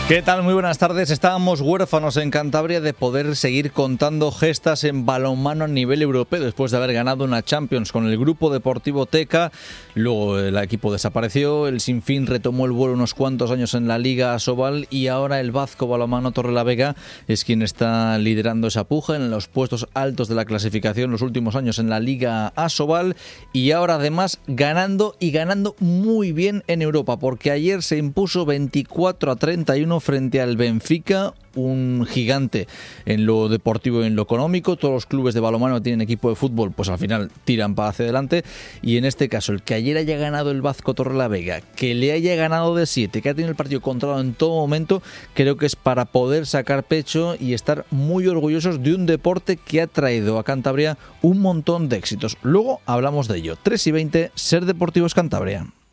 ¿Qué tal? Muy buenas tardes. Estábamos huérfanos en Cantabria de poder seguir contando gestas en balonmano a nivel europeo después de haber ganado una Champions con el Grupo Deportivo Teca. Luego el equipo desapareció, el Sinfín retomó el vuelo unos cuantos años en la Liga Asobal y ahora el Bazco Balonmano Torrelavega es quien está liderando esa puja en los puestos altos de la clasificación los últimos años en la Liga Asobal y ahora además ganando muy bien en Europa, porque ayer se impuso 24-31 frente al Benfica, un gigante en lo deportivo y en lo económico. Todos los clubes de balonmano tienen equipo de fútbol, pues al final tiran para hacia adelante, y en este caso el que ayer haya ganado el Bazco Torrelavega, que le haya ganado de 7, que ha tenido el partido controlado en todo momento, creo que es para poder sacar pecho y estar muy orgullosos de un deporte que ha traído a Cantabria un montón de éxitos. Luego hablamos de ello. 3:20, Ser Deportivos Cantabria.